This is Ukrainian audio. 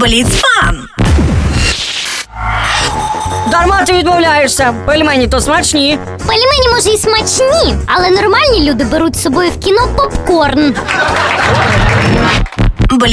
Бліц-фан! Дарма ти відмовляєшся. Пельмені то смачні. Пельмені, може, і смачні, але нормальні люди беруть з собою в кіно попкорн.